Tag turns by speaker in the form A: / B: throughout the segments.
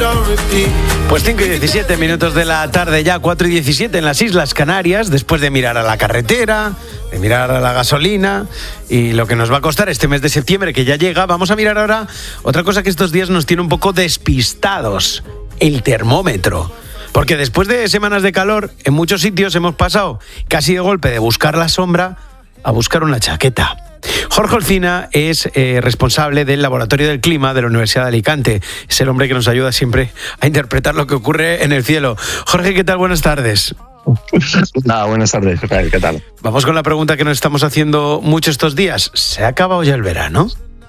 A: Pues 5:17 de la tarde ya, 4:17 en las Islas Canarias, después de mirar a la carretera, de mirar a la gasolina y lo que nos va a costar este mes de septiembre que ya llega, vamos a mirar ahora otra cosa que estos días nos tiene un poco despistados, el termómetro. Porque después de semanas de calor, en muchos sitios hemos pasado casi de golpe de buscar la sombra a buscar una chaqueta. Jorge Olcina es responsable del Laboratorio del Clima de la Universidad de Alicante. Es el hombre que nos ayuda siempre a interpretar lo que ocurre en el cielo. Jorge, ¿qué tal? Buenas tardes.
B: Buenas tardes, ¿qué tal?
A: Vamos con la pregunta que nos estamos haciendo mucho estos días. ¿Se ha acabado ya el verano?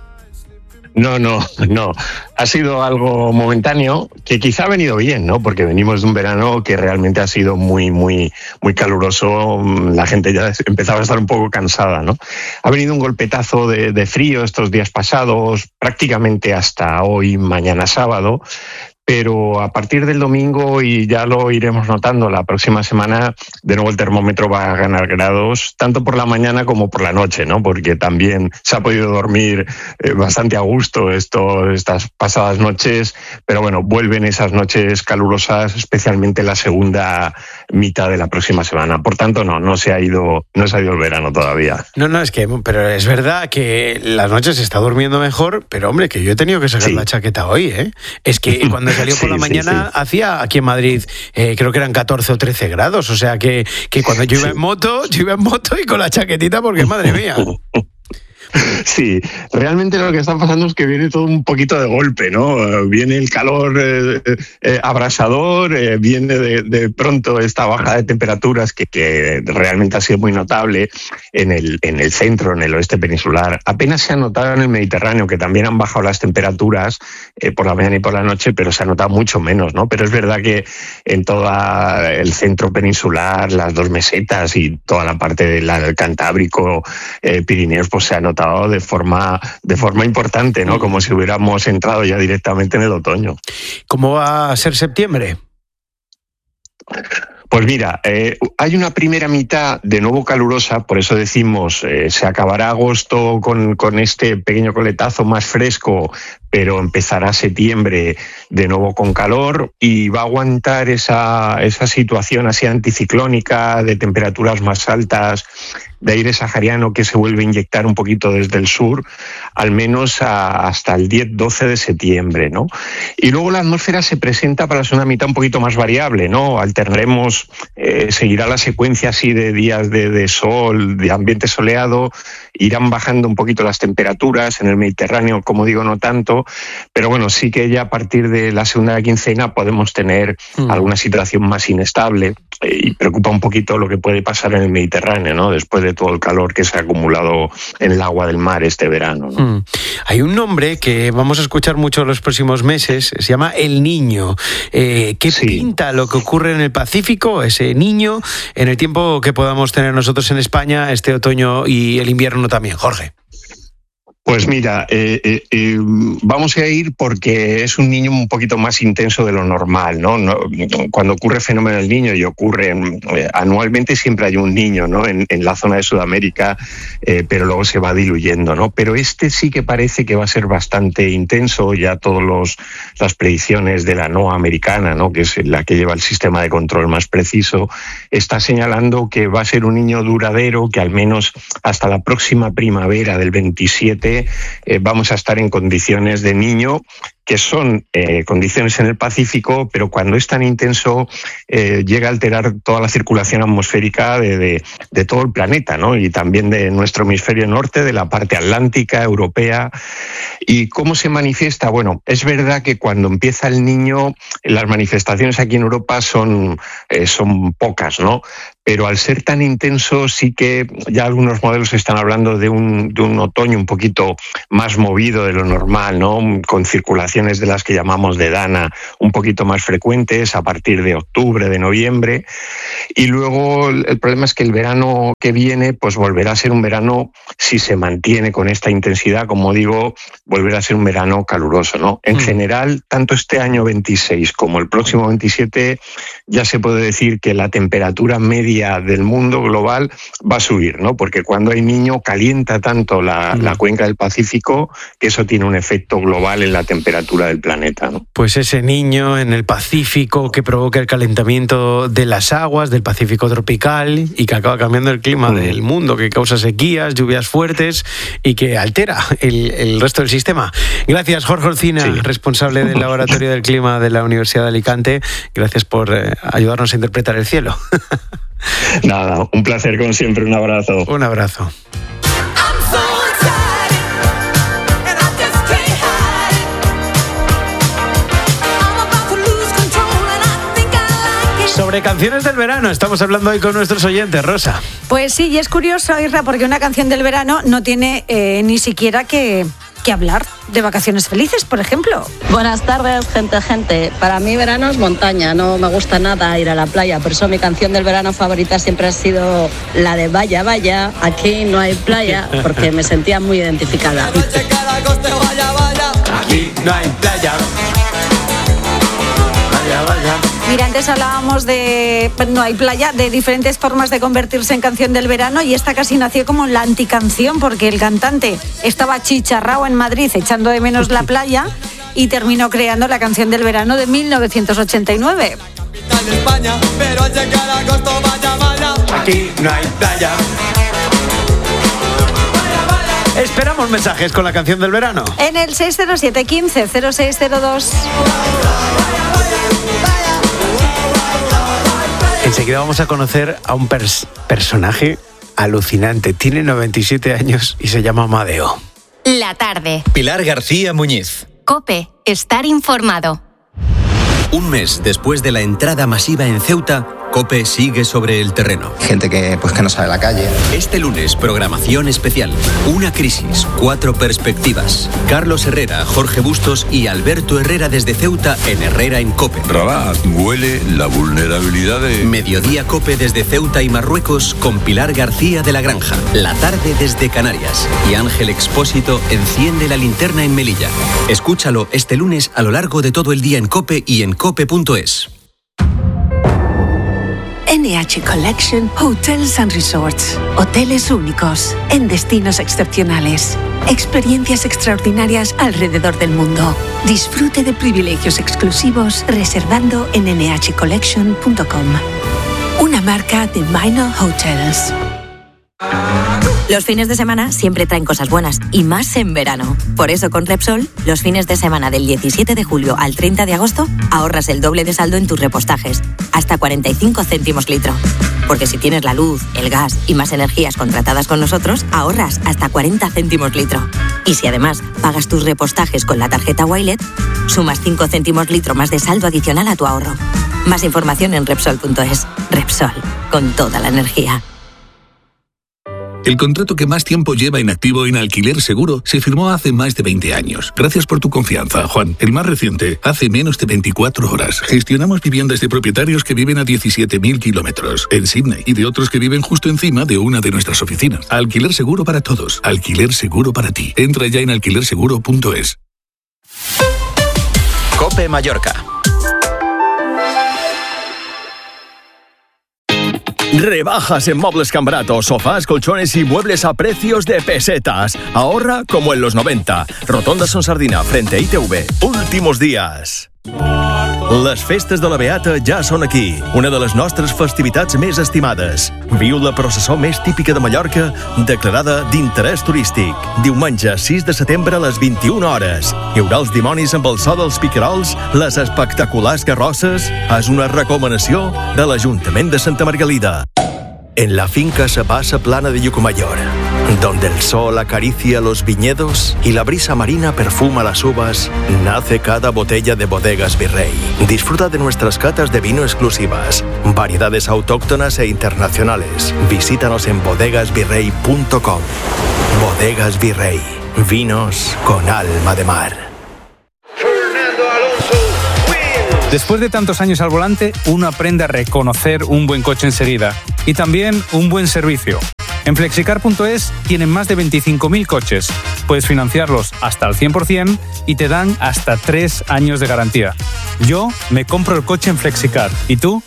B: No. Ha sido algo momentáneo que quizá ha venido bien, ¿no? Porque venimos de un verano que realmente ha sido muy caluroso. La gente ya empezaba a estar un poco cansada, ¿no? Ha venido un golpetazo de frío estos días pasados, prácticamente hasta hoy, mañana sábado. Pero a partir del domingo, y ya lo iremos notando la próxima semana, de nuevo el termómetro va a ganar grados, tanto por la mañana como por la noche, ¿no? Porque también se ha podido dormir bastante a gusto estas pasadas noches, pero bueno, vuelven esas noches calurosas, especialmente la segunda mitad de la próxima semana. Por tanto, no se ha ido el verano todavía.
A: No, pero es verdad que las noches se está durmiendo mejor, pero hombre, que yo he tenido que sacar la chaqueta hoy, ¿eh? Es que cuando salió por la mañana, hacía aquí en Madrid, creo que eran 14 o 13 grados, o sea que cuando yo iba en moto y con la chaquetita, porque madre mía.
B: Sí, realmente lo que está pasando es que viene todo un poquito de golpe, ¿no? Viene el calor abrasador, viene de pronto esta baja de temperaturas que realmente ha sido muy notable en el centro, en el oeste peninsular. Apenas se ha notado en el Mediterráneo, que también han bajado las temperaturas por la mañana y por la noche, pero se ha notado mucho menos, ¿no? Pero es verdad que en todo el centro peninsular, las dos mesetas y toda la parte del Cantábrico, Pirineos, pues se ha notado de forma importante, ¿no? Como si hubiéramos entrado ya directamente en el otoño.
A: ¿Cómo va a ser septiembre?
B: Pues mira, hay una primera mitad de nuevo calurosa, por eso decimos, se acabará agosto con este pequeño coletazo más fresco, pero empezará septiembre de nuevo con calor y va a aguantar esa situación así anticiclónica de temperaturas más altas, de aire sahariano que se vuelve a inyectar un poquito desde el sur, al menos hasta el 10-12 de septiembre, ¿no? Y luego la atmósfera se presenta para la segunda mitad un poquito más variable, ¿no? Alternaremos, seguirá la secuencia así de días de sol, de ambiente soleado, irán bajando un poquito las temperaturas en el Mediterráneo, como digo, no tanto, pero bueno, sí que ya a partir de la segunda quincena podemos tener alguna situación más inestable y preocupa un poquito lo que puede pasar en el Mediterráneo, ¿no? Después de todo el calor que se ha acumulado en el agua del mar este verano, ¿no?
A: Hay un nombre que vamos a escuchar mucho en los próximos meses, se llama El Niño. ¿Qué pinta lo que ocurre en el Pacífico, ese niño, en el tiempo que podamos tener nosotros en España este otoño y el invierno también, Jorge?
B: Pues mira, vamos a ir porque es un niño un poquito más intenso de lo normal, ¿no? Cuando ocurre el fenómeno del niño, y ocurre anualmente, siempre hay un niño, ¿no? En la zona de Sudamérica, pero luego se va diluyendo, ¿no? Pero este sí que parece que va a ser bastante intenso. Ya todas las predicciones de la NOAA americana, ¿no? Que es la que lleva el sistema de control más preciso, está señalando que va a ser un niño duradero, que al menos hasta la próxima primavera del 27 vamos a estar en condiciones de niño, que son condiciones en el Pacífico, pero cuando es tan intenso llega a alterar toda la circulación atmosférica de todo el planeta, ¿no? Y también de nuestro hemisferio norte, de la parte atlántica, europea. ¿Y cómo se manifiesta? Bueno, es verdad que cuando empieza el niño, las manifestaciones aquí en Europa son pocas, ¿no? Pero al ser tan intenso, sí que ya algunos modelos están hablando de un otoño un poquito más movido de lo normal, ¿no? Con circulaciones de las que llamamos de dana un poquito más frecuentes a partir de octubre, de noviembre. Y luego el problema es que el verano que viene pues volverá a ser un verano, si se mantiene con esta intensidad, como digo, volverá a ser un verano caluroso, ¿no? En general, tanto este año 26 como el próximo 27 ya se puede decir que la temperatura media del mundo global va a subir, ¿no? Porque cuando hay niño calienta tanto la cuenca del Pacífico que eso tiene un efecto global en la temperatura del planeta, ¿no?
A: Pues ese niño en el Pacífico que provoca el calentamiento de las aguas del Pacífico tropical y que acaba cambiando el clima del mundo, que causa sequías, lluvias fuertes y que altera el resto del sistema. Gracias, Jorge Olcina, responsable del Laboratorio del Clima de la Universidad de Alicante. Gracias por ayudarnos a interpretar el cielo.
B: Nada, un placer como siempre, un abrazo.
A: Un abrazo. Sobre canciones del verano estamos hablando hoy con nuestros oyentes, Rosa.
C: Pues sí, y es curioso, Isra, porque una canción del verano no tiene ni siquiera que hablar de vacaciones felices, por ejemplo.
D: Buenas tardes, gente. Para mí verano es montaña, no me gusta nada ir a la playa, por eso mi canción del verano favorita siempre ha sido la de Vaya, Vaya, aquí no hay playa, porque me sentía muy identificada.
A: Aquí no hay playa. Vaya, vaya.
C: Mira, antes hablábamos de no hay playa, de diferentes formas de convertirse en canción del verano, y esta casi nació como la anticanción porque el cantante estaba chicharrao en Madrid echando de menos la playa y terminó creando la canción del verano de 1989.
A: Aquí no hay playa. Esperamos mensajes con la canción del verano.
C: En el 607 15 0602.
A: Enseguida vamos a conocer a un personaje alucinante. Tiene 97 años y se llama Amadeo.
E: La tarde.
F: Pilar García Muñiz.
E: COPE. Estar informado.
F: Un mes después de la entrada masiva en Ceuta, COPE sigue sobre el terreno.
G: Gente que no sabe la calle.
F: Este lunes, programación especial. Una crisis, 4 perspectivas. Carlos Herrera, Jorge Bustos y Alberto Herrera desde Ceuta en Herrera en COPE.
H: Rabat huele la vulnerabilidad de...
F: Mediodía COPE desde Ceuta y Marruecos con Pilar García de la Granja. La tarde desde Canarias. Y Ángel Expósito enciende la linterna en Melilla. Escúchalo este lunes a lo largo de todo el día en COPE y en cope.es.
I: NH Collection Hotels and Resorts. Hoteles únicos, en destinos excepcionales. Experiencias extraordinarias alrededor del mundo. Disfrute de privilegios exclusivos reservando en nhcollection.com. Una marca de Minor Hotels.
E: Los fines de semana siempre traen cosas buenas, y más en verano. Por eso con Repsol, los fines de semana del 17 de julio al 30 de agosto, ahorras el doble de saldo en tus repostajes, hasta 45 céntimos litro. Porque si tienes la luz, el gas y más energías contratadas con nosotros, ahorras hasta 40 céntimos litro. Y si además pagas tus repostajes con la tarjeta Wilet, sumas 5 céntimos litro más de saldo adicional a tu ahorro. Más información en Repsol.es. Repsol, con toda la energía.
H: El contrato que más tiempo lleva inactivo en Alquiler Seguro se firmó hace más de 20 años. Gracias por tu confianza, Juan. El más reciente, hace menos de 24 horas. Gestionamos viviendas de propietarios que viven a 17.000 kilómetros en Sydney y de otros que viven justo encima de una de nuestras oficinas. Alquiler Seguro para todos. Alquiler Seguro para ti. Entra ya en alquilerseguro.es.
F: COPE Mallorca.
J: Rebajas en Muebles Cambrato, sofás, colchones y muebles a precios de pesetas. Ahorra como en los 90. Rotonda Son Sardina, frente a ITV. Últimos días. Les festes de la Beata ja són aquí, una de les nostres festivitats més estimades. Viu la processó més típica de Mallorca, declarada d'interès turístic. Diumenge 6 de setembre a les 21 hores. Hi haurà els dimonis amb el so dels picarols, les espectaculars carrosses. És una recomanació de l'Ajuntament de Santa Margalida. En la finca se pasa plana de Llucmayor, donde el sol acaricia los viñedos y la brisa marina perfuma las uvas, nace cada botella de Bodegas Virrey. Disfruta de nuestras catas de vino exclusivas, variedades autóctonas e internacionales. Visítanos en bodegasvirrey.com. Bodegas Virrey, vinos con alma de mar.
K: Después de tantos años al volante, uno aprende a reconocer un buen coche enseguida y también un buen servicio. En Flexicar.es tienen más de 25.000 coches. Puedes financiarlos hasta al 100% y te dan hasta 3 años de garantía. Yo me compro el coche en Flexicar. ¿Y tú?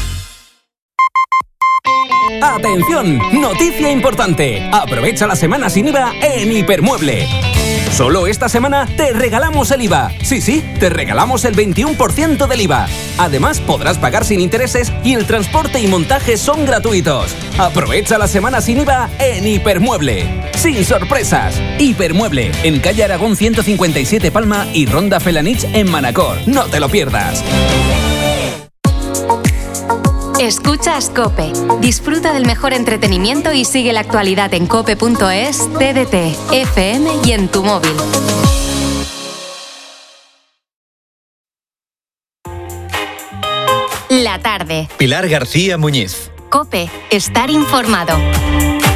L: ¡Atención! ¡Noticia importante! Aprovecha la semana sin IVA en Hipermueble. Solo esta semana te regalamos el IVA. Sí, te regalamos el 21% del IVA. Además, podrás pagar sin intereses y el transporte y montaje son gratuitos. Aprovecha la semana sin IVA en Hipermueble. Sin sorpresas. Hipermueble, en calle Aragón 157 Palma y Ronda Felanich en Manacor. No te lo pierdas.
M: Escuchas COPE. Disfruta del mejor entretenimiento y sigue la actualidad en cope.es, TDT, FM y en tu móvil. La tarde.
F: Pilar García Muñiz.
M: COPE. Estar informado.